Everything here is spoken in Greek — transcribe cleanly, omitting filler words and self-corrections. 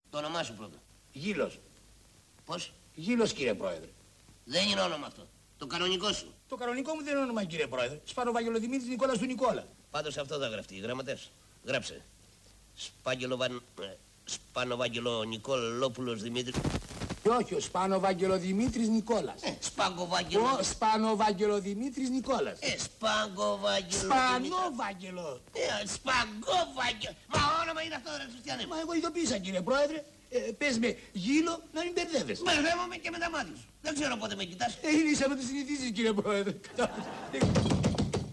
Το όνομά σου πρώτα. Γήλος. Πώς? Γήλος, κύριε Πρόεδρε. Δεν είναι όνομα αυτό. Το κανονικό σου. Το κανονικό μου δεν είναι όνομα, κύριε Πρόεδρε. Σπάνο Δημήτρης Νικόλας του Νικόλα. Πάντως αυτό θα γραφτεί. Γραμματές, γράψε. Σπάνο Νικολόπουλος Δημήτρης. Όχι, ο Σπάνο Δημήτρης Νικόλας. Σπάγκο Ο Σπάνο Δημήτρης Νικόλας. Σπάγκο Σπανόβαγγελο. Σπαγκόβαγγελο. Μα όνομα είναι αυτό, ρε Χριστιανέ. Μα εγώ ειδοποίησα, κύριε Πρόεδρε. Πες με γήλο να μην μπερδεύεσαι. Μπερδεύομαι και με τα μάτια σου. Δεν ξέρω πότε με κοιτάς. Είναι ίσα με τις συνηθίσεις, κύριε Πρόεδρε.